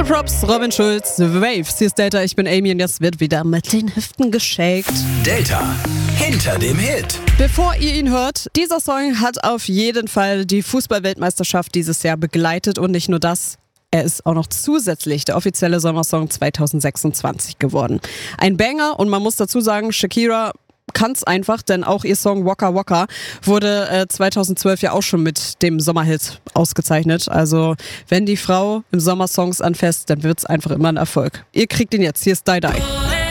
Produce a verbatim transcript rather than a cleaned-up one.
mister Props, Robin Schulz, Waves. Hier ist Delta, ich bin Amy und jetzt wird wieder mit den Hüften geshakt. Delta, hinter dem Hit. Bevor ihr ihn hört, dieser Song hat auf jeden Fall die Fußball-Weltmeisterschaft dieses Jahr begleitet und nicht nur das. Er ist auch noch zusätzlich der offizielle Sommersong zwanzig sechsundzwanzig geworden. Ein Banger und man muss dazu sagen, Shakira kann's einfach, denn auch ihr Song Waka Waka wurde äh, zweitausendzwölf ja auch schon mit dem Sommerhit ausgezeichnet. Also wenn die Frau im Sommer Songs anfasst, dann wird's einfach immer ein Erfolg. Ihr kriegt ihn jetzt, hier ist Die Die.